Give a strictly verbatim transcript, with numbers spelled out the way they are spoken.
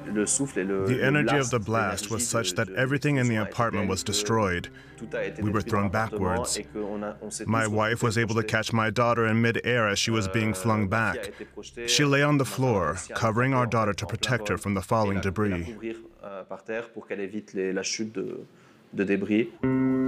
The energy of the blast was such that everything in the apartment was destroyed. We were thrown backwards. My wife was able to catch my daughter in mid-air as she was being flung back. She lay on the floor, covering our daughter to protect her from the falling debris.